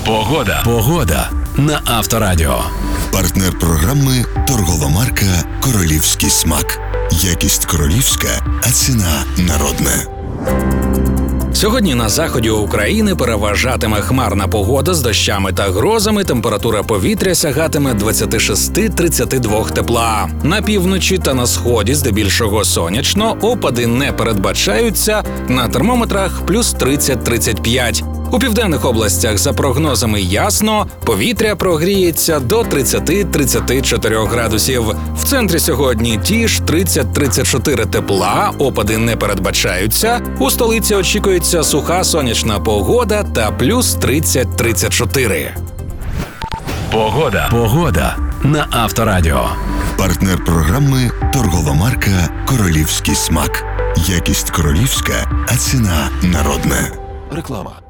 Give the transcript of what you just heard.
Погода на Авторадіо. Партнер програми торгова марка «Королівський смак». Якість королівська, а ціна народна. Сьогодні на заході України переважатиме хмарна погода з дощами та грозами. Температура повітря сягатиме 26-32 тепла. На півночі та на сході здебільшого сонячно, опади не передбачаються, на термометрах плюс 30-35. У південних областях за прогнозами ясно, повітря прогріється до 30-34 градусів. В центрі сьогодні ті ж 30-34 тепла, опади не передбачаються. У столиці очікується суха сонячна погода та плюс 30-34. Погода на Авторадіо. Партнер програми торгова марка «Королівський смак». Якість королівська, а ціна народна. Реклама.